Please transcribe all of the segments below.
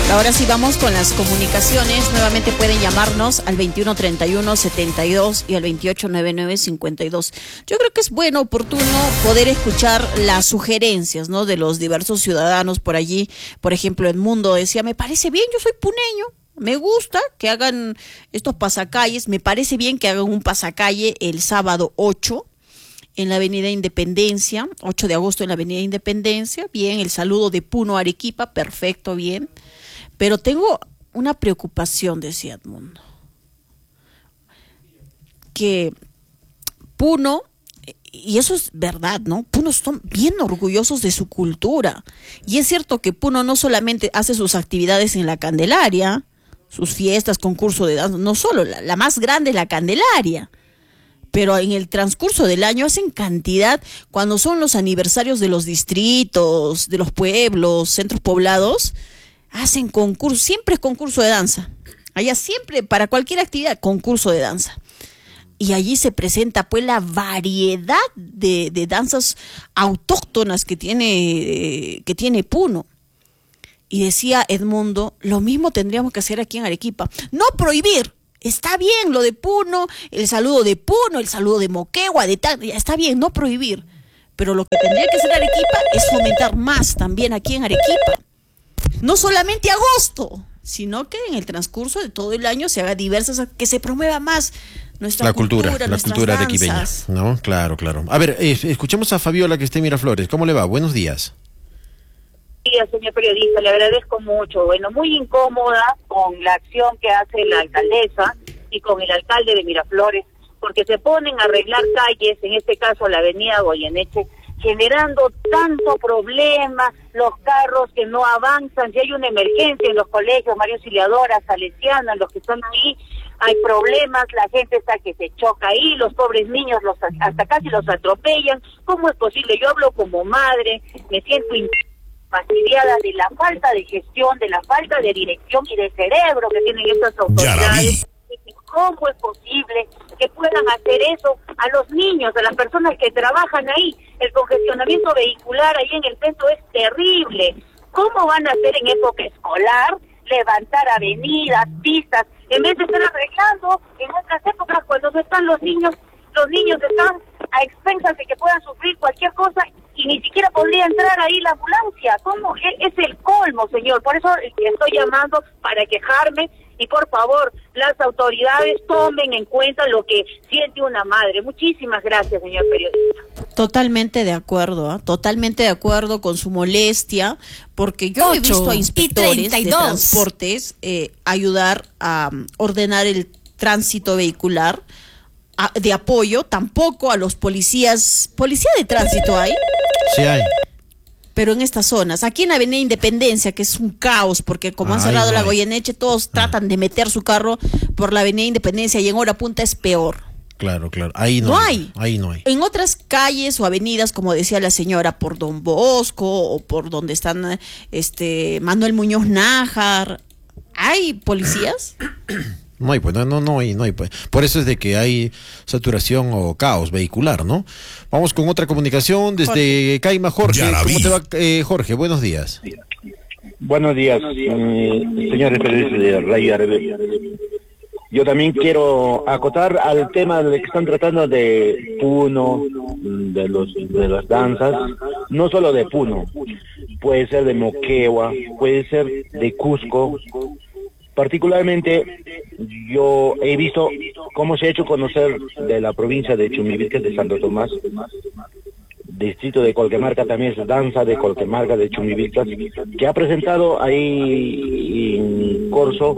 Ahora sí vamos con las comunicaciones. Nuevamente pueden llamarnos al 2131-72 y al 2899-52. Yo creo que es bueno, oportuno poder escuchar las sugerencias, ¿no?, de los diversos ciudadanos por allí. Por ejemplo, Edmundo decía, me parece bien, yo soy puneño, me gusta que hagan estos pasacalles, me parece bien que hagan un pasacalle el sábado 8 en la Avenida Independencia, 8 de agosto en la Avenida Independencia. Bien, el saludo de Puno a Arequipa, perfecto, bien. Pero tengo una preocupación, decía Edmundo, que Puno, y eso es verdad, ¿no? Puno son bien orgullosos de su cultura. Y es cierto que Puno no solamente hace sus actividades en la Candelaria, sus fiestas, concurso de danza, no solo, la más grande es la Candelaria. Pero en el transcurso del año hacen cantidad, cuando son los aniversarios de los distritos, de los pueblos, centros poblados, hacen concurso, siempre es concurso de danza. Allá siempre, para cualquier actividad, concurso de danza. Y allí se presenta pues la variedad de danzas autóctonas que tiene Puno. Y decía Edmundo, lo mismo tendríamos que hacer aquí en Arequipa. No prohibir, está bien lo de Puno, el saludo de Puno, el saludo de Moquegua, de tal, está bien, no prohibir. Pero lo que tendría que hacer Arequipa es fomentar más también aquí en Arequipa. No solamente agosto, sino que en el transcurso de todo el año se haga diversas, que se promueva más nuestra cultura arequipeña, ¿no? Claro. A ver, escuchemos a Fabiola, que está en Miraflores. ¿Cómo le va? Buenos días. Buenos días, señor periodista, le agradezco mucho. Bueno, muy incómoda con la acción que hace la alcaldesa y con el alcalde de Miraflores, porque se ponen a arreglar calles, en este caso la avenida Goyeneche, generando tanto problema, los carros que no avanzan, si hay una emergencia en los colegios, María Auxiliadora, Salesiana, los que están ahí, hay problemas, la gente está que se choca ahí, los pobres niños hasta casi los atropellan. ¿Cómo es posible? Yo hablo como madre, me siento fastidiada de la falta de gestión, de la falta de dirección y de cerebro que tienen estas autoridades. ¿Cómo es posible que puedan hacer eso a los niños, a las personas que trabajan ahí? El congestionamiento vehicular ahí en el centro es terrible. ¿Cómo van a hacer en época escolar levantar avenidas, pistas, en vez de estar arreglando en otras épocas cuando no están los niños están a expensas de que puedan sufrir cualquier cosa y ni siquiera podría entrar ahí la ambulancia? ¿Cómo? Es el colmo, señor. Por eso estoy llamando para quejarme y por favor, las autoridades tomen en cuenta lo que siente una madre. Muchísimas gracias, señor periodista. Totalmente de acuerdo, totalmente de acuerdo con su molestia, porque yo he visto a inspectores de transportes ayudar a ordenar el tránsito vehicular, de apoyo, tampoco a los policías. ¿Policía de tránsito hay? Sí hay. Pero en estas zonas, aquí en Avenida Independencia, que es un caos, porque como han cerrado la Goyeneche, todos tratan de meter su carro por la Avenida Independencia y en hora punta es peor. Claro, ahí no hay. Ahí no hay. En otras calles o avenidas, como decía la señora, por Don Bosco o por donde están Manuel Muñoz Nájar, ¿hay policías? No hay, pues, no hay, pues. Por eso es de que hay saturación o caos vehicular, ¿no? Vamos con otra comunicación desde Caima, Jorge. ¿Cómo te va, Jorge? Buenos días. Buenos días, señores periodistas de Radio Árabe. Yo también quiero acotar al tema de que están tratando de Puno, de las danzas, no solo de Puno, puede ser de Moquegua, puede ser de Cusco. Particularmente, yo he visto cómo se ha hecho conocer de la provincia de Chumivilcas de Santo Tomás, distrito de Colquemarca, también es danza de Colquemarca de Chumivilcas, que ha presentado ahí en Corzo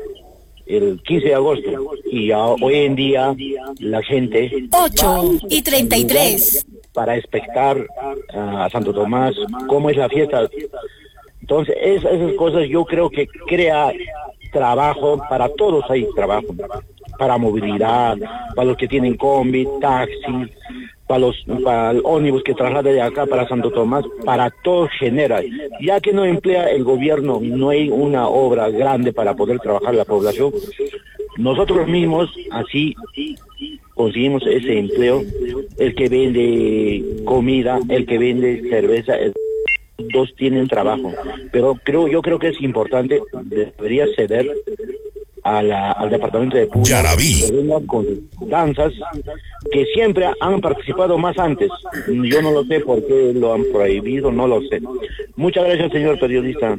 el 15 de agosto, y hoy en día la gente 8:33 para expectar a Santo Tomás cómo es la fiesta. Entonces esas cosas yo creo que crea trabajo para todos, hay trabajo para movilidad, para los que tienen combi, taxi, para el ómnibus que traslada de acá para Santo Tomás, para todos genera, ya que no emplea el gobierno, no hay una obra grande para poder trabajar la población. Nosotros mismos así conseguimos ese empleo, el que vende comida, el que vende cerveza, dos tienen trabajo, pero yo creo que es importante, debería ceder al departamento de Puno, que vengan con danzas que siempre han participado más antes. Yo no lo sé por qué lo han prohibido, no lo sé. Muchas gracias, señor periodista,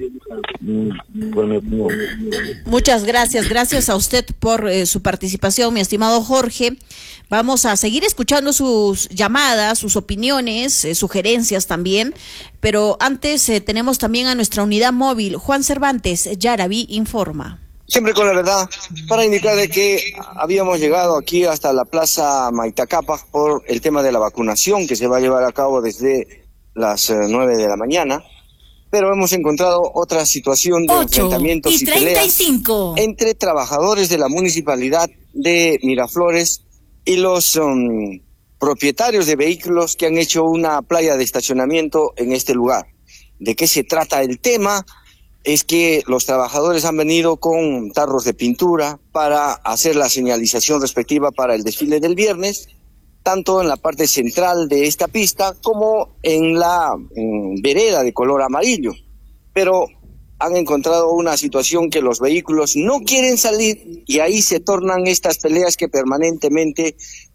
por mi opinión. Muchas gracias a usted por su participación, mi estimado Jorge. Vamos a seguir escuchando sus llamadas, sus opiniones, sugerencias también, pero antes tenemos también a nuestra unidad móvil. Juan Cervantes, Yaraví informa. Siempre con la verdad, para indicar de que habíamos llegado aquí hasta la Plaza Maitacapa por el tema de la vacunación que se va a llevar a cabo desde las 9 de la mañana, pero hemos encontrado otra situación de enfrentamientos y peleas entre trabajadores de la municipalidad de Miraflores y los propietarios de vehículos que han hecho una playa de estacionamiento en este lugar. ¿De qué se trata el tema? Es que los trabajadores han venido con tarros de pintura para hacer la señalización respectiva para el desfile del viernes, tanto en la parte central de esta pista como en la vereda de color amarillo. Pero han encontrado una situación que los vehículos no quieren salir y ahí se tornan estas peleas que permanentemente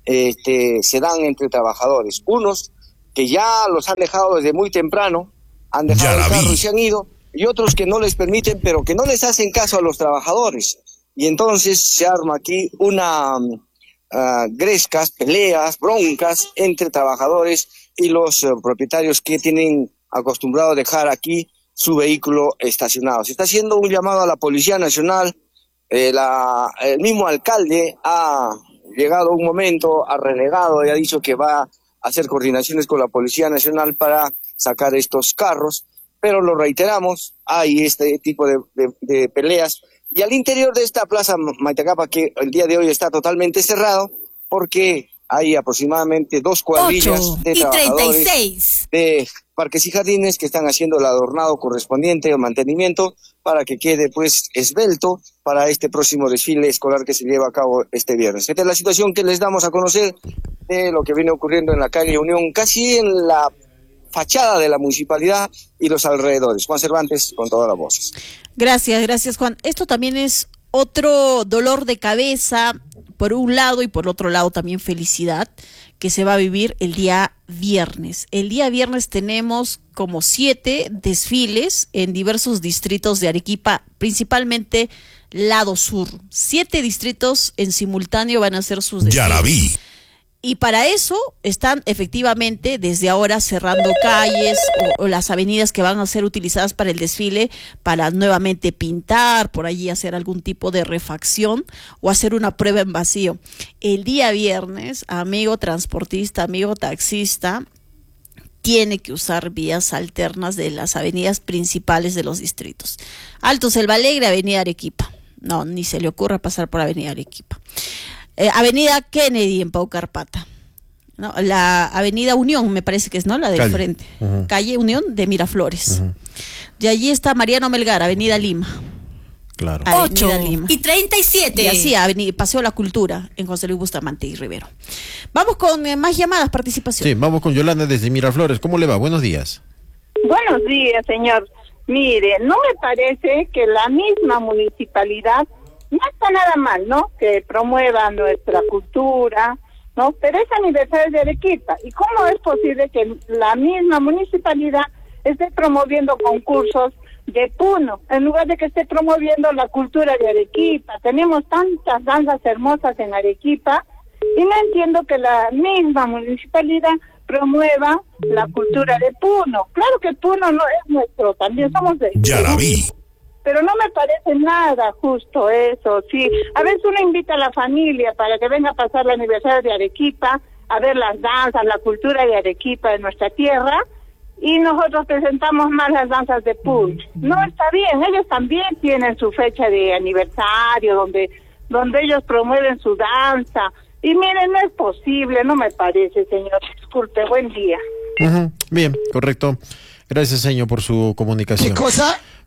se dan entre trabajadores. Unos que ya los han dejado desde muy temprano, han dejado el carro y se han ido, y otros que no les permiten, pero que no les hacen caso a los trabajadores. Y entonces se arma aquí una grescas, peleas, broncas entre trabajadores y los propietarios que tienen acostumbrado a dejar aquí su vehículo estacionado. Se está haciendo un llamado a la Policía Nacional. El mismo alcalde ha llegado un momento, ha renegado y ha dicho que va a hacer coordinaciones con la Policía Nacional para sacar estos carros. Pero lo reiteramos, hay este tipo de peleas. Y al interior de esta Plaza Maitacapa, que el día de hoy está totalmente cerrado, porque hay aproximadamente 2 cuadrillas de trabajadores de Parques y Jardines que están haciendo el adornado correspondiente o mantenimiento para que quede pues esbelto para este próximo desfile escolar que se lleva a cabo este viernes. Esta es la situación que les damos a conocer de lo que viene ocurriendo en la calle Unión, casi en la fachada de la municipalidad y los alrededores. Juan Cervantes, con todas las voces. Gracias Juan. Esto también es otro dolor de cabeza, por un lado, y por otro lado también felicidad, que se va a vivir el día viernes. El día viernes tenemos como 7 desfiles en diversos distritos de Arequipa, principalmente lado sur. 7 distritos en simultáneo van a hacer sus desfiles. Ya la vi. Y para eso están efectivamente desde ahora cerrando calles o las avenidas que van a ser utilizadas para el desfile, para nuevamente pintar, por allí hacer algún tipo de refacción o hacer una prueba en vacío. El día viernes, amigo transportista, amigo taxista, tiene que usar vías alternas de las avenidas principales de los distritos. Alto Selva Alegre, Avenida Arequipa. No, ni se le ocurra pasar por Avenida Arequipa. Avenida Kennedy en Paucarpata, ¿no? La Avenida Unión, me parece que es, ¿no? La del frente. Calle Unión de Miraflores. De allí está Mariano Melgar, Avenida Lima. Claro. 8:37. Y así, Paseo La Cultura en José Luis Bustamante y Rivero. Vamos con más llamadas, participación. Sí, vamos con Yolanda desde Miraflores. ¿Cómo le va? Buenos días. Buenos días, señor. Mire, no me parece que la misma municipalidad, no está nada mal, ¿no?, que promueva nuestra cultura, ¿no? Pero es aniversario de Arequipa. ¿Y cómo es posible que la misma municipalidad esté promoviendo concursos de Puno, en lugar de que esté promoviendo la cultura de Arequipa? Tenemos tantas danzas hermosas en Arequipa y no entiendo que la misma municipalidad promueva la cultura de Puno. Claro que Puno no es nuestro, también somos de... Ya la vi. Pero no me parece nada justo eso. Sí, a veces uno invita a la familia para que venga a pasar el aniversario de Arequipa, a ver las danzas, la cultura de Arequipa, de nuestra tierra, y nosotros presentamos más las danzas de Puno. No está bien, ellos también tienen su fecha de aniversario, donde ellos promueven su danza. Y miren, no es posible, no me parece, señor. Disculpe, buen día. Bien, correcto. Gracias, señor, por su comunicación. ¿Qué cosa?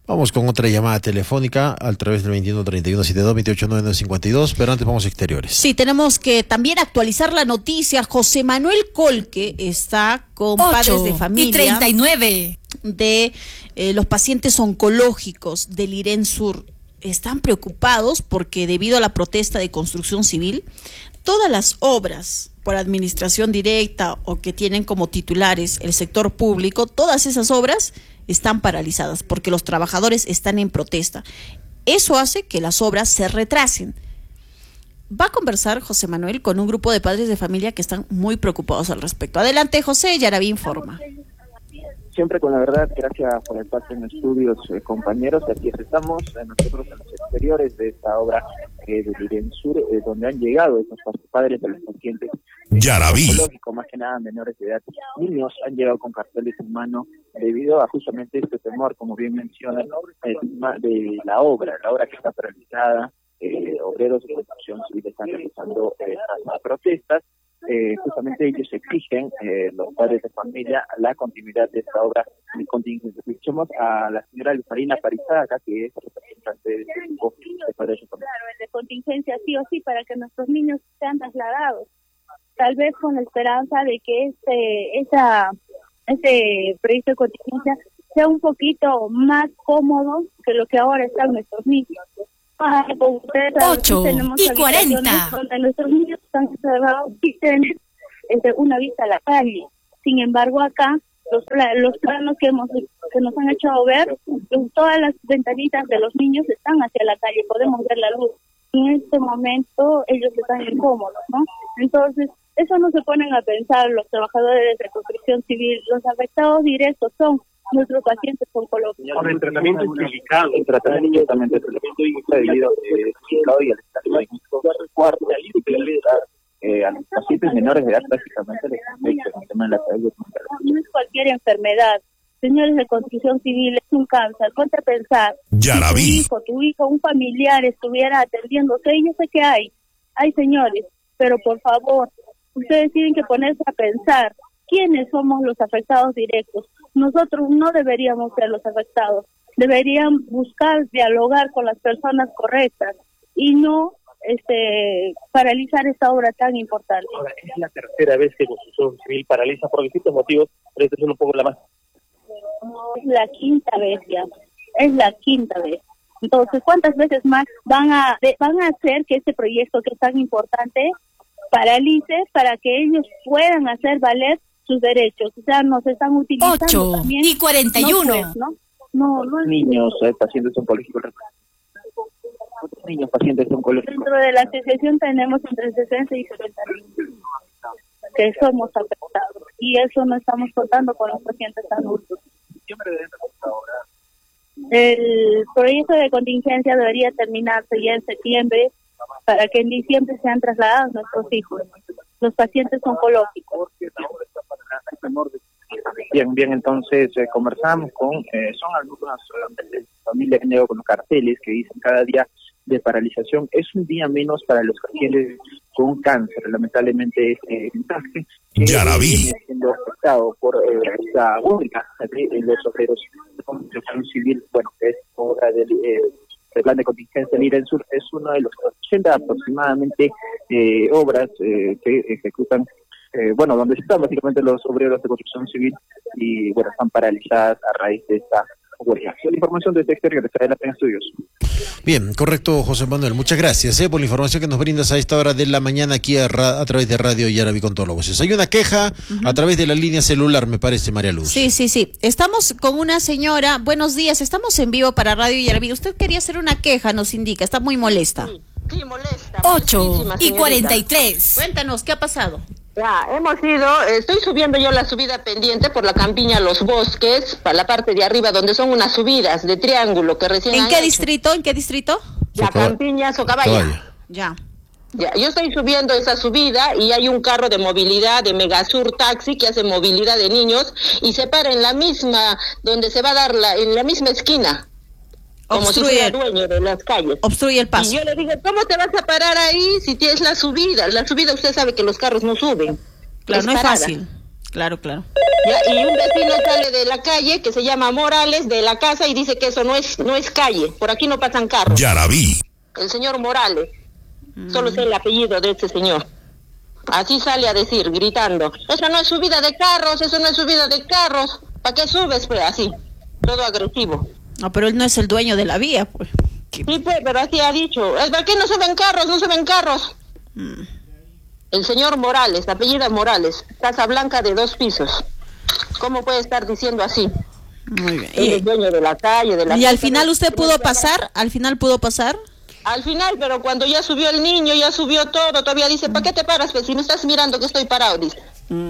Vamos con otra llamada telefónica a través del 21-31-72-28-952, pero antes vamos a exteriores. Sí, tenemos que también actualizar la noticia. José Manuel Colque está con padres de familia 8:39 de los pacientes oncológicos del IREN Sur. Están preocupados porque debido a la protesta de construcción civil, todas las obras por administración directa o que tienen como titulares el sector público, todas esas obras están paralizadas porque los trabajadores están en protesta. Eso hace que las obras se retrasen. Va a conversar José Manuel con un grupo de padres de familia que están muy preocupados al respecto. Adelante, José, Yaraví informa. Siempre con la verdad, gracias por el pase en estudios, compañeros. Aquí estamos nosotros en los exteriores de esta obra del IREN Sur, donde han llegado estos padres de los pacientes oncológicos, más que nada menores de edad. Niños han llegado con carteles en mano debido a justamente este temor, como bien mencionan, de la obra que está paralizada. Obreros de construcción civil están realizando las protestas. Justamente ellos exigen, los padres de familia, la continuidad de esta obra de contingencia. Escuchemos a la señora Lufarina Parizaga, que es representante de este grupo de padres de familia. Claro, el de contingencia sí o sí, para que nuestros niños sean trasladados. Tal vez con la esperanza de que este proyecto de contingencia sea un poquito más cómodo que lo que ahora están nuestros niños. 8:40 donde nuestros niños están encerrados y tienen una vista a la calle. Sin embargo, acá los planos que nos han hecho ver, todas las ventanitas de los niños están hacia la calle, podemos ver la luz. En este momento ellos están incómodos, ¿no? Entonces, eso no se ponen a pensar los trabajadores de construcción civil. Los afectados directos son nuestros pacientes oncológicos. Con el tratamiento es delicado. El tratamiento también es delicado y al estar en cuarto a los pacientes menores de edad prácticamente les afecta el tema de la salud. No es cualquier enfermedad. Señores de construcción civil, es un cáncer. Ponte a pensar, si tu hijo, un familiar estuviera atendiéndose, yo sé que hay señores, pero por favor, ustedes tienen que ponerse a pensar quiénes somos los afectados directos. Nosotros no deberíamos ser los afectados, deberían buscar dialogar con las personas correctas y no paralizar esta obra tan importante. Ahora, es la tercera vez que construcción civil paraliza por distintos motivos, pero esta es un poco la más. No, es la quinta vez ya, es la quinta vez. Entonces, ¿cuántas veces más van a hacer que este proyecto que es tan importante paralice para que ellos puedan hacer valer sus derechos? O sea, nos están utilizando 8:41 No, niños, pacientes oncológicos. Niños, pacientes oncológicos. Dentro de la asociación tenemos entre 60 y 70 niños que somos afectados, y eso no estamos contando con los pacientes adultos. El proyecto de contingencia debería terminarse ya en septiembre para que en diciembre sean trasladados nuestros hijos, los pacientes oncológicos. Bien, entonces conversamos son algunas familias que han llegado con los carteles que dicen cada día de paralización. Es un día menos para los pacientes con cáncer, lamentablemente es mensaje que viene siendo afectado por esta huelga de los obreros de construcción civil. Bueno, es obra del plan de contingencia del IREN Sur, es uno de los 80 aproximadamente obras que ejecutan, donde están básicamente los obreros de construcción civil y están paralizadas a raíz de esta huelga. La información de este exterior que está en la Pena Estudios. Bien, correcto, José Manuel. Muchas gracias por la información que nos brindas a esta hora de la mañana aquí a través de Radio Yaraví con todos los voces. Hay una queja a través de la línea celular, me parece, María Luz. Sí. Estamos con una señora. Buenos días, estamos en vivo para Radio Yaraví. Usted quería hacer una queja, nos indica, está muy molesta. Sí, molesta. 8:43. Cuéntanos, ¿qué ha pasado? Ya, estoy subiendo yo la subida pendiente por la campiña Los Bosques, para la parte de arriba, donde son unas subidas de triángulo que recién ¿En qué distrito? La campiña Socabaya. Ya, yo estoy subiendo esa subida y hay un carro de movilidad de Megasur Taxi que hace movilidad de niños y se para en la misma, donde se va a dar en la misma esquina. Como si fuera dueño de las calles. Obstruye el paso. Y yo le digo, ¿cómo te vas a parar ahí si tienes la subida? La subida usted sabe que los carros no suben. Claro, no es fácil. Claro, claro. Ya, y un vecino sale de la calle que se llama Morales de la casa y dice que eso no es calle, por aquí no pasan carros. Ya la vi. El señor Morales, solo sé el apellido de este señor. Así sale a decir, gritando, eso no es subida de carros, eso no es subida de carros. ¿Para qué subes, pues? Así, todo agresivo. No, pero él no es el dueño de la vía, pues. Sí, pues, pero así ha dicho. ¿Para qué no se ven carros? No se ven carros. El señor Morales, apellida Morales, Casa Blanca de 2 pisos. ¿Cómo puede estar diciendo así? Muy bien. Él es dueño de la calle, de la... ¿Y al final usted pudo pasar? ¿Al final pudo pasar? Al final, pero cuando ya subió el niño, ya subió todo, todavía dice, ¿para qué te paras? Pues si me estás mirando que estoy parado, dice.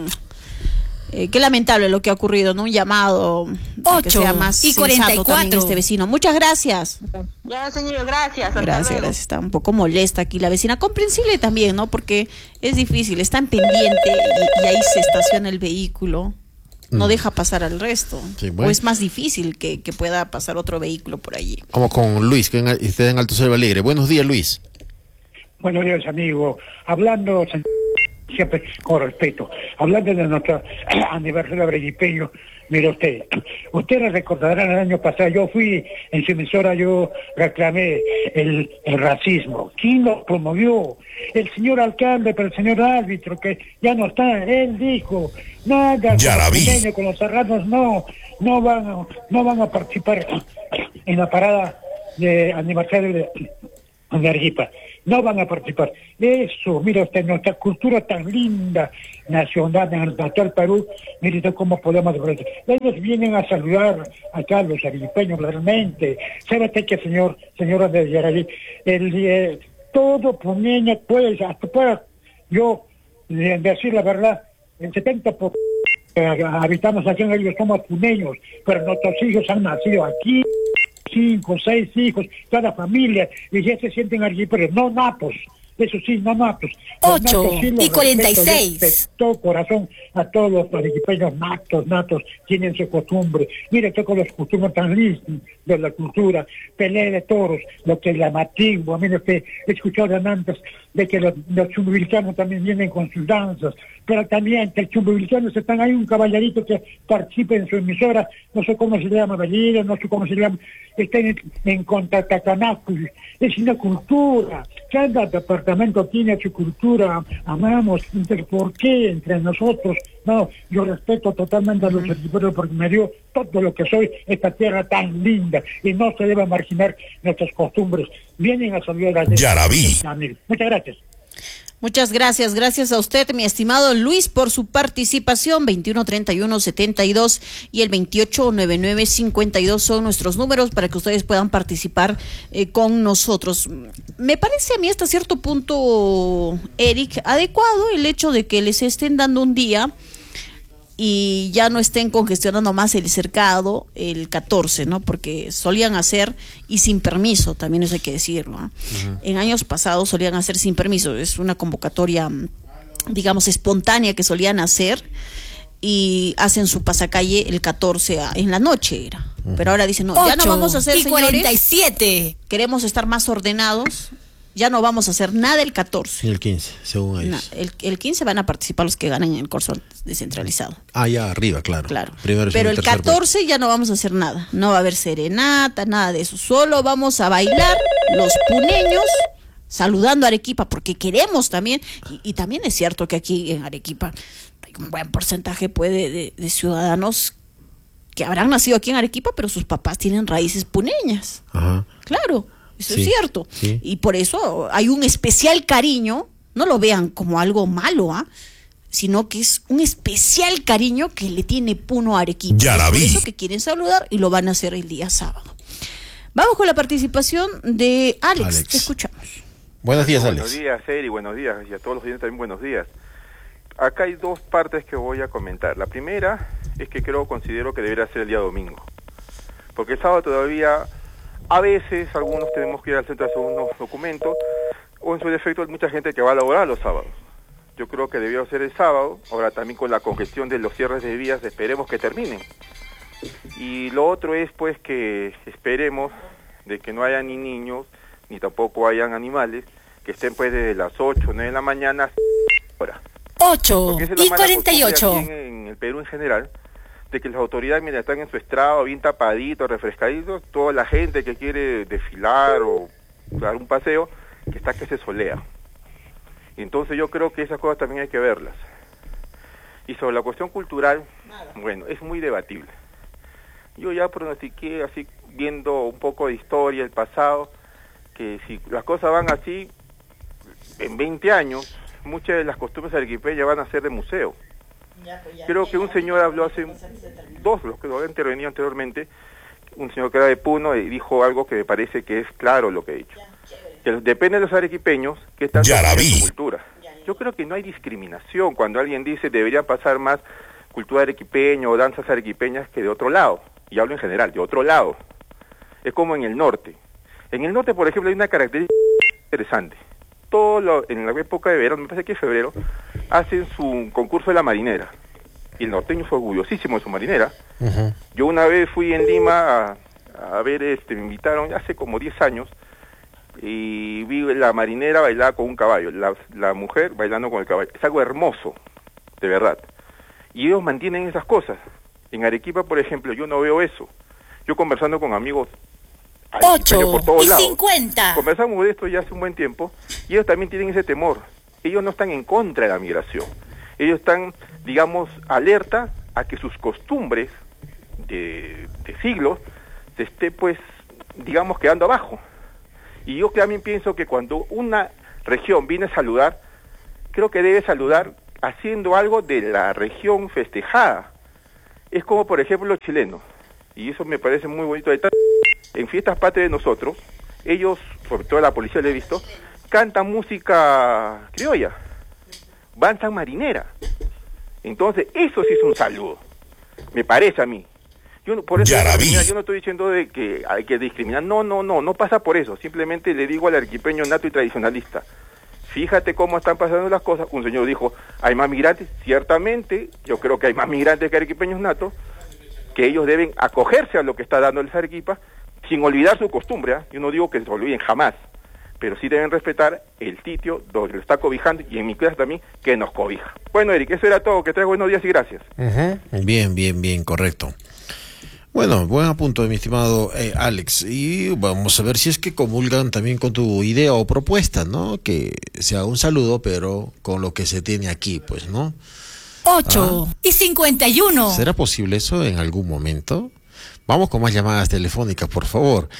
Qué lamentable lo que ha ocurrido, ¿no? Un llamado que sea más 8:44 también este vecino. Muchas gracias. Ya, señor, gracias. Gracias. Está un poco molesta aquí la vecina. Comprensible también, ¿no? Porque es difícil, está en pendiente y ahí se estaciona el vehículo. No deja pasar al resto. Sí, bueno. O es más difícil que pueda pasar otro vehículo por allí. Vamos con Luis, que está en Alto Selva Alegre. Buenos días, Luis. Buenos días, amigo. Hablando, siempre con respeto, hablando de nuestro aniversario arequipeño, mire usted recordará el año pasado, yo fui en su emisora, yo reclamé el racismo. ¿Quién lo promovió? El señor alcalde, pero el señor árbitro, que ya no está, él dijo, nada, con los serranos no van a participar en la parada de aniversario de Arequipa. No van a participar. Eso, mira usted, nuestra cultura tan linda, nacional, en el Perú, mire usted cómo podemos ver. Ellos vienen a saludar acá a los arequipeños realmente. ¿Sabe usted que, señora de Yaraví, todo puneño puede, hasta pueda yo decir la verdad, el 70% habitamos aquí en ellos somos puneños, pero nuestros hijos han nacido aquí, 5, 6 hijos, cada familia, y ya se sienten arequipeños, no natos. Eso sí, no natos. 8:46. De todo corazón a todos los arequipeños natos, tienen su costumbre. Mire, estoy con las costumbres tan lindas de la cultura, pelea de toros, lo que es la matigua. Mire usted, he escuchado antes de que los chumbivilcanos también vienen con sus danzas, pero también que los chumbivilcanos están ahí, un caballerito que participa en su emisora, no sé cómo se llama, Vallejo, no sé cómo se llama, está en Contatacanacu, es una cultura. Cada departamento tiene su cultura, amamos, ¿por qué entre nosotros? No, yo respeto totalmente a los arequipeños porque me dio todo lo que soy, esta tierra tan linda, y no se debe marginar nuestras costumbres. Vienen a saludar a Yaraví. Muchas gracias. Muchas gracias a usted, mi estimado Luis, por su participación. 2131-72 y el 2899-52 son nuestros números para que ustedes puedan participar con nosotros. Me parece a mí hasta cierto punto, Eric, adecuado el hecho de que les estén dando un día y ya no estén congestionando más el cercado el 14, ¿no? Porque solían hacer, y sin permiso, también eso hay que decirlo, ¿no? En años pasados solían hacer sin permiso, es una convocatoria, digamos, espontánea que solían hacer, y hacen su pasacalle el 14 en la noche era. Pero ahora dicen, no, ya no vamos a hacer, señores, 47. Queremos estar más ordenados. Ya no vamos a hacer nada el 14. Y el 15, según ellos. El 15 van a participar los que ganen el curso descentralizado. Ah, ya arriba, claro. Primero, pero el 14 ya no vamos a hacer nada. No va a haber serenata, nada de eso. Solo vamos a bailar los puneños, saludando a Arequipa, porque queremos también. Y también es cierto que aquí en Arequipa hay un buen porcentaje de ciudadanos que habrán nacido aquí en Arequipa, pero sus papás tienen raíces puneñas. Ajá. Claro. Eso es cierto. Sí. Y por eso hay un especial cariño, no lo vean como algo malo, sino que es un especial cariño que le tiene Puno a Arequipa. Ya la vi. Por eso que quieren saludar y lo van a hacer el día sábado. Vamos con la participación de Alex. Te escuchamos. Buenos días, Alex. Buenos días, Eri, buenos días. Y a todos los oyentes también buenos días. Acá hay 2 partes que voy a comentar. La primera es que considero que debería ser el día domingo. Porque el sábado todavía... A veces algunos tenemos que ir al centro a hacer unos documentos, o en su defecto hay mucha gente que va a laborar los sábados. Yo creo que debió ser el sábado, ahora también con la congestión de los cierres de vías esperemos que terminen. Y lo otro es pues que esperemos de que no haya ni niños, ni tampoco hayan animales, que estén pues desde las 8 o 9 de la mañana hora. 8:48. En el Perú en general, de que las autoridades, mira, están en su estrado, bien tapaditos, refrescaditos, toda la gente que quiere desfilar o dar un paseo, que está que se solea. Entonces yo creo que esas cosas también hay que verlas. Y sobre la cuestión cultural, bueno, es muy debatible. Yo ya pronostiqué, así viendo un poco de historia, el pasado, que si las cosas van así, en 20 años, muchas de las costumbres arequipeñas van a ser de museo. Creo que un señor habló hace los que lo habían intervenido anteriormente, un señor que era de Puno, y dijo algo que me parece que es claro lo que he dicho. Que depende de los arequipeños que están en su cultura. Yo creo que no hay discriminación cuando alguien dice debería pasar más cultura arequipeña o danzas arequipeñas que de otro lado. Y hablo en general, de otro lado. Es como en el norte. En el norte, por ejemplo, hay una característica interesante. En la época de verano, me parece que es febrero, hacen su concurso de la marinera. Y el norteño fue orgullosísimo de su marinera. Yo una vez fui en Lima a ver, me invitaron hace como 10 años, y vi la marinera bailar con un caballo, la mujer bailando con el caballo. Es algo hermoso, de verdad. Y ellos mantienen esas cosas. En Arequipa, por ejemplo, yo no veo eso. Yo conversando con amigos 8:50. Conversamos de esto ya hace un buen tiempo, y ellos también tienen ese temor. Ellos no están en contra de la migración. Ellos están, digamos, alerta a que sus costumbres de siglos se esté, pues, digamos, quedando abajo. Y yo también pienso que cuando una región viene a saludar, creo que debe saludar haciendo algo de la región festejada. Es como, por ejemplo, los chilenos, y eso me parece muy bonito. En fiestas patrias de nosotros, ellos, sobre todo la policía lo he visto, cantan música criolla, danzan marinera. Entonces, eso sí es un saludo, me parece a mí. Por eso yo no estoy diciendo de que hay que discriminar, no pasa por eso. Simplemente le digo al arequipeño nato y tradicionalista, fíjate cómo están pasando las cosas. Un señor dijo, hay más migrantes, ciertamente, yo creo que hay más migrantes que arequipeños natos, que ellos deben acogerse a lo que está dando el Arequipa, sin olvidar su costumbre, ¿eh? Yo no digo que se olviden jamás, pero sí deben respetar el sitio donde lo está cobijando, y en mi casa también, que nos cobija. Bueno, Eric, eso era todo, que te buenos días y gracias. Bien, correcto. Bueno, buen punto, mi estimado Alex, y vamos a ver si es que comulgan también con tu idea o propuesta, ¿no? Que sea un saludo, pero con lo que se tiene aquí, pues, ¿no? 8:51. ¿Será posible eso en algún momento? Vamos con más llamadas telefónicas, por favor.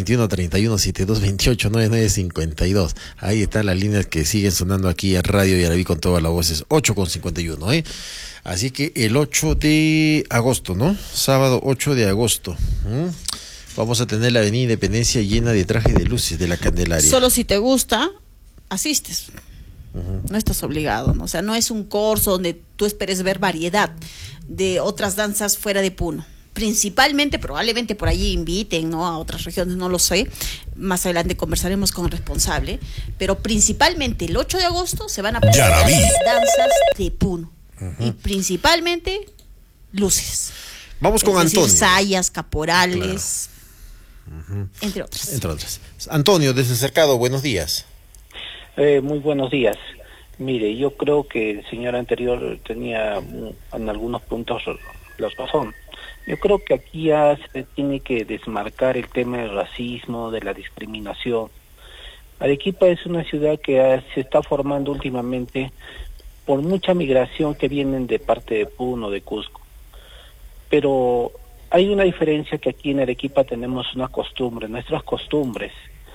21-31-7228-9952. Ahí están las líneas que siguen sonando aquí en Radio Yaraví con todas las voces. 8:51, ¿eh? Así que el 8 de agosto, ¿no? Sábado 8 de agosto. Vamos a tener la Avenida Independencia llena de trajes de luces de la Candelaria. Solo si te gusta, asistes. No estás obligado, ¿no? O sea, no es un curso donde tú esperes ver variedad de otras danzas fuera de Puno. Principalmente, probablemente por allí inviten, ¿no?, a otras regiones, no lo sé. Más adelante conversaremos con el responsable. Pero principalmente el 8 de agosto se van a presentar danzas de Puno. Y principalmente luces. Vamos con Antonio. Sayas, caporales, entre otras. Antonio, desde el Cercado, buenos días. Muy buenos días. Mire, yo creo que el señor anterior tenía en algunos puntos la razón. Yo creo que aquí ya se tiene que desmarcar el tema del racismo, de la discriminación. Arequipa es una ciudad que se está formando últimamente por mucha migración que vienen de parte de Puno, de Cusco. Pero hay una diferencia, que aquí en Arequipa tenemos una costumbre, nuestras costumbres.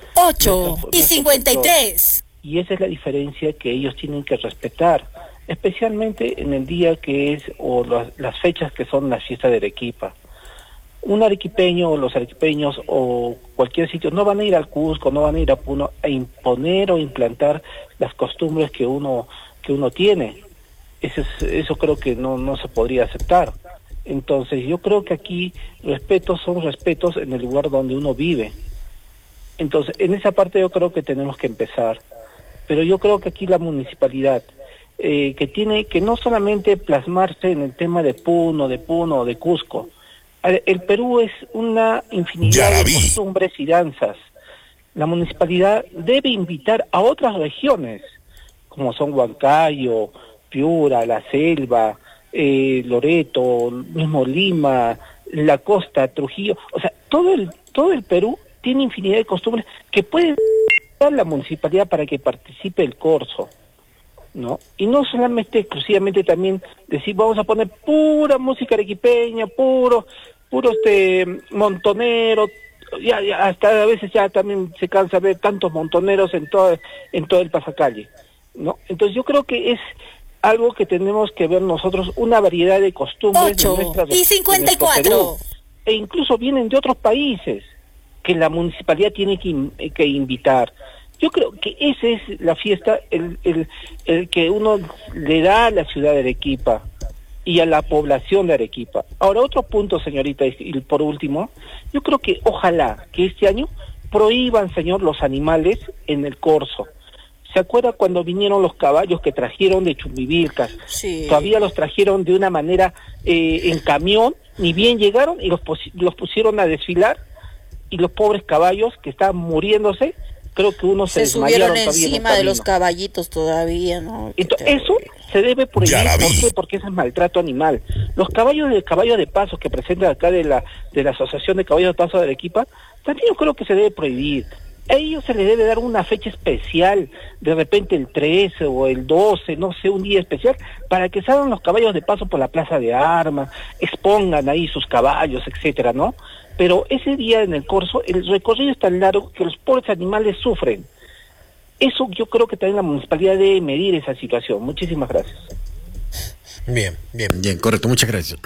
8:53. Y esa es la diferencia que ellos tienen que respetar, especialmente en el día que es, o las fechas que son las fiestas de Arequipa. Un arequipeño o los arequipeños o cualquier sitio no van a ir al Cusco, no van a ir a Puno a imponer o implantar las costumbres que uno tiene. Eso creo que no se podría aceptar. Entonces yo creo que aquí respetos son respetos en el lugar donde uno vive. Entonces en esa parte yo creo que tenemos que empezar. Pero yo creo que aquí la municipalidad, que tiene que no solamente plasmarse en el tema de Puno o de Cusco. El Perú es una infinidad de costumbres y danzas. La municipalidad debe invitar a otras regiones, como son Huancayo, Piura, La Selva, Loreto, mismo Lima, la costa, Trujillo, o sea, todo el Perú tiene infinidad de costumbres que puede dar la municipalidad para que participe el corso, ¿no? Y no solamente exclusivamente también decir vamos a poner pura música arequipeña, puro montonero, ya hasta a veces ya también se cansa ver tantos montoneros en todo el pasacalle, ¿no? Entonces yo creo que es algo que tenemos que ver nosotros, una variedad de costumbres 8:54 e incluso vienen de otros países que la municipalidad tiene que invitar. Yo creo que esa es la fiesta, el que uno le da a la ciudad de Arequipa y a la población de Arequipa. Ahora, otro punto, señorita, y por último, yo creo que ojalá que este año prohíban, señor, los animales en el corso. ¿Se acuerda cuando vinieron los caballos que trajeron de Chumbivilcas? Sí. Todavía los trajeron de una manera en camión, ni bien llegaron y los pusieron a desfilar, y los pobres caballos que estaban muriéndose, creo que unos se subieron desmayaron encima de los caballitos todavía, ¿no? Eso se debe prohibir. ¿Por qué? Porque ese es maltrato animal. Los caballos de paso que presentan acá de la Asociación de Caballos de Paso de Arequipa, también yo creo que se debe prohibir. A ellos se les debe dar una fecha especial, de repente el 13 o el 12, no sé, un día especial, para que salgan los caballos de paso por la Plaza de Armas, expongan ahí sus caballos, etcétera, ¿no? Pero ese día en el corso, el recorrido es tan largo que los pobres animales sufren. Eso yo creo que también la municipalidad debe medir esa situación. Muchísimas gracias. Bien, correcto, muchas gracias.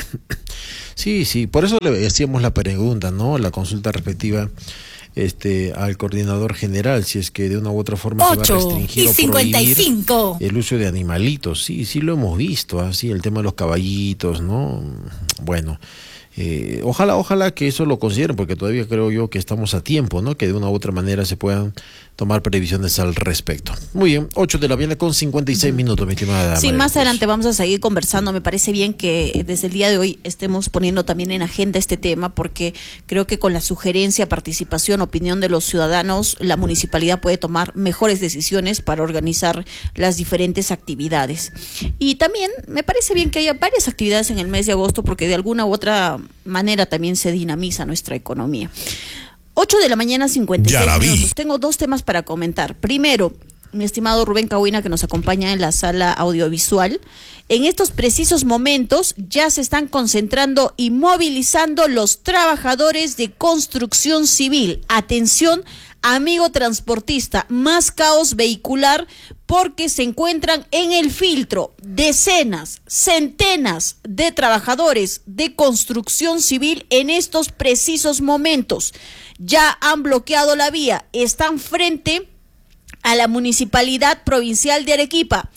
Sí, por eso le hacíamos la pregunta, ¿no? La consulta respectiva al coordinador general, si es que de una u otra forma se va a restringir o prohibir el uso de animalitos. Sí lo hemos visto, así el tema de los caballitos, ¿no? Bueno, ojalá que eso lo consideren, porque todavía creo yo que estamos a tiempo, ¿no? Que de una u otra manera se puedan tomar previsiones al respecto. Muy bien, 8:56 mi estimada. Sí, más adelante vamos a seguir conversando. Me parece bien que desde el día de hoy estemos poniendo también en agenda este tema, porque creo que con la sugerencia, participación, opinión de los ciudadanos, la municipalidad puede tomar mejores decisiones para organizar las diferentes actividades. Y también me parece bien que haya varias actividades en el mes de agosto, porque de alguna u otra manera también se dinamiza nuestra economía. 8:56 minutos. Tengo dos temas para comentar. Primero, mi estimado Rubén Cahuina, que nos acompaña en la sala audiovisual, en estos precisos momentos ya se están concentrando y movilizando los trabajadores de construcción civil. Atención, amigo transportista, más caos vehicular porque se encuentran en el filtro decenas, centenas de trabajadores de construcción civil en estos precisos momentos. Ya han bloqueado la vía, están frente a la Municipalidad Provincial de Arequipa,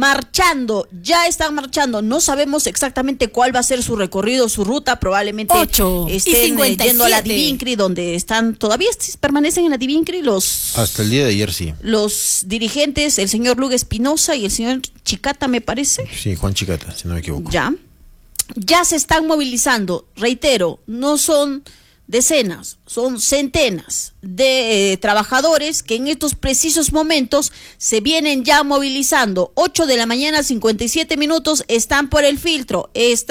ya están marchando. No sabemos exactamente cuál va a ser su recorrido, su ruta. Probablemente estén yendo a la Divincri, donde todavía permanecen en la Divincri hasta el día de ayer, sí. Los dirigentes, el señor Lugue Espinosa y el señor Chicata, me parece. Sí, Juan Chicata, si no me equivoco. Ya se están movilizando. Reitero, no son decenas, son centenas de trabajadores que en estos precisos momentos se vienen ya movilizando. 8:57 a.m, están por el filtro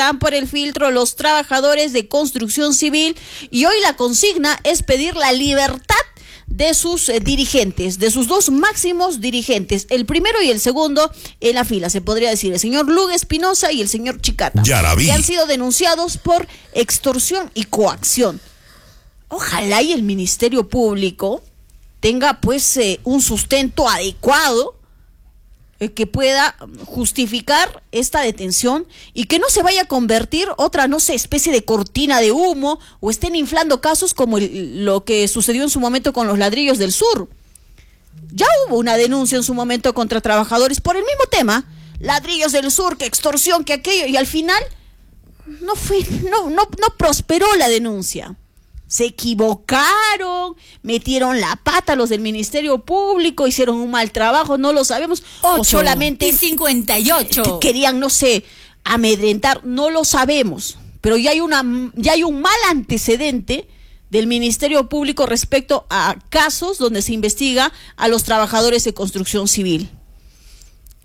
los trabajadores de construcción civil, y hoy la consigna es pedir la libertad de sus dirigentes, de sus dos máximos dirigentes, el primero y el segundo en la fila, se podría decir, el señor Lugue Espinosa y el señor Chicata, que han sido denunciados por extorsión y coacción. Ojalá y el Ministerio Público tenga pues un sustento adecuado que pueda justificar esta detención y que no se vaya a convertir otra, no sé, especie de cortina de humo, o estén inflando casos como lo que sucedió en su momento con los ladrillos del sur. Ya hubo una denuncia en su momento contra trabajadores por el mismo tema, ladrillos del sur, que extorsión, que aquello, y al final no prosperó la denuncia. Se equivocaron, metieron la pata los del Ministerio Público, hicieron un mal trabajo, no lo sabemos. 8:58. O solamente 58. Querían, no sé, amedrentar, no lo sabemos. Pero ya hay un mal antecedente del Ministerio Público respecto a casos donde se investiga a los trabajadores de construcción civil.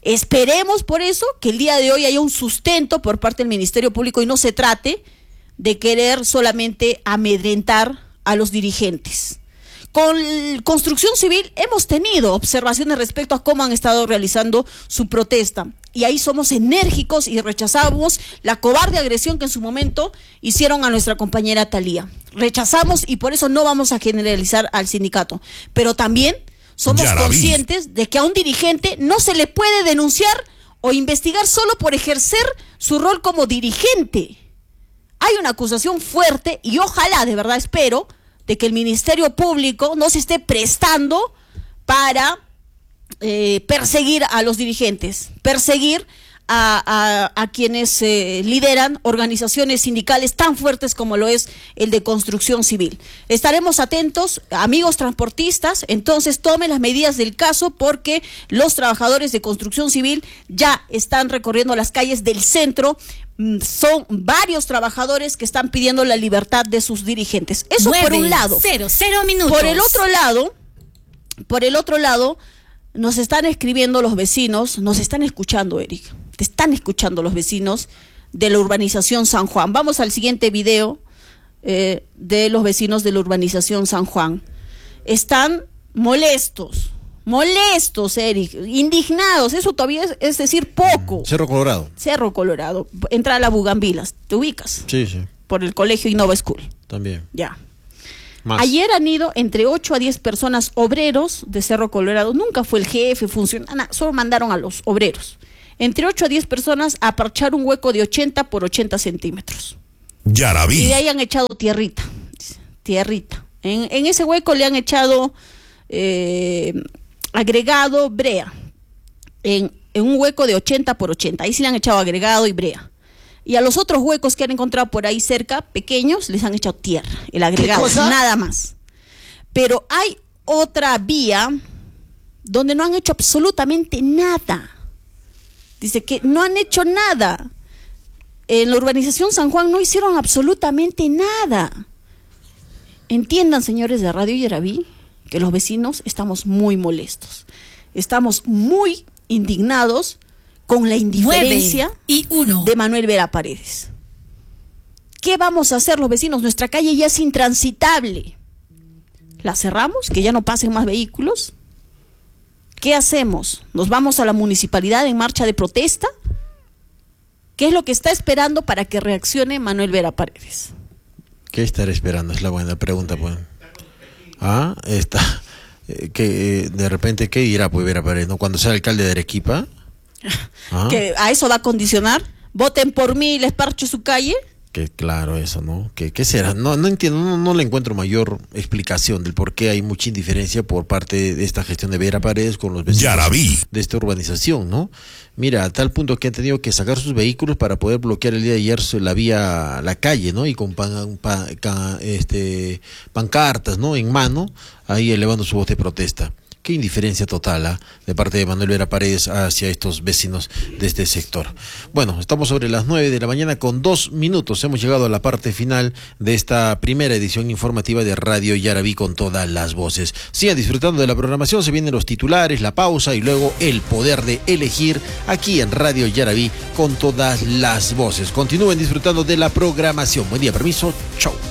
Esperemos por eso que el día de hoy haya un sustento por parte del Ministerio Público y no se trate de querer solamente amedrentar a los dirigentes. Con Construcción Civil hemos tenido observaciones respecto a cómo han estado realizando su protesta. Y ahí somos enérgicos y rechazamos la cobarde agresión que en su momento hicieron a nuestra compañera Thalía. Rechazamos y por eso no vamos a generalizar al sindicato. Pero también somos conscientes de que a un dirigente no se le puede denunciar o investigar solo por ejercer su rol como dirigente. Hay una acusación fuerte y ojalá, de verdad espero, de que el Ministerio Público no se esté prestando para perseguir a los dirigentes, perseguir a quienes lideran organizaciones sindicales tan fuertes como lo es el de Construcción Civil. Estaremos atentos, amigos transportistas, entonces tomen las medidas del caso porque los trabajadores de Construcción Civil ya están recorriendo las calles del centro. Son varios trabajadores que están pidiendo la libertad de sus dirigentes. Eso por un lado. 0 minutos. Por el otro lado, nos están escribiendo los vecinos, nos están escuchando, Eric. Te están escuchando los vecinos de la urbanización San Juan. Vamos al siguiente video de los vecinos de la urbanización San Juan. Están molestos, Eric, indignados, eso todavía es decir poco. Cerro Colorado, entra a la Bugambilas, ¿te ubicas? Sí. Por el colegio Innova School. También. Ya. Más. Ayer han ido entre 8 a 10 personas, obreros de Cerro Colorado, nunca fue el jefe, funcionario, solo mandaron a los obreros. Entre 8 a 10 personas a parchar un hueco de 80 por 80 centímetros. Ya la vi. Y de ahí han echado tierrita. En ese hueco le han echado agregado brea. En un hueco de 80 por 80. Ahí sí le han echado agregado y brea. Y a los otros huecos que han encontrado por ahí cerca, pequeños, les han echado tierra, el agregado, nada más. Pero hay otra vía donde no han hecho absolutamente nada. Dice que no han hecho nada. En la urbanización San Juan no hicieron absolutamente nada. Entiendan, señores de Radio Yaraví, que los vecinos estamos muy molestos. Estamos muy indignados con la indiferencia de Manuel Vera Paredes. ¿Qué vamos a hacer los vecinos? Nuestra calle ya es intransitable. ¿La cerramos? ¿Que ya no pasen más vehículos? ¿Qué hacemos? ¿Nos vamos a la municipalidad en marcha de protesta? ¿Qué es lo que está esperando para que reaccione Manuel Vera Paredes? ¿Qué estará esperando? Es la buena pregunta, pues. Que de repente, ¿qué irá pues Vera Paredes? ¿No? Cuando sea alcalde de Arequipa. Que a eso va a condicionar. Voten por mí y les parcho su calle. Que claro, eso, ¿no? ¿Qué será? No entiendo, no le encuentro mayor explicación del por qué hay mucha indiferencia por parte de esta gestión de Vera Paredes con los vecinos de esta urbanización, ¿no? Mira, a tal punto que han tenido que sacar sus vehículos para poder bloquear el día de ayer la calle, ¿no? Y con pancartas, ¿no? En mano, ahí elevando su voz de protesta. Qué indiferencia total de parte de Manuel Vera Paredes hacia estos vecinos de este sector. Bueno, estamos sobre las 9 de la mañana con 2 minutos. Hemos llegado a la parte final de esta primera edición informativa de Radio Yaraví con todas las voces. Sigan disfrutando de la programación, se vienen los titulares, la pausa y luego el poder de elegir aquí en Radio Yaraví con todas las voces. Continúen disfrutando de la programación. Buen día, permiso, chau.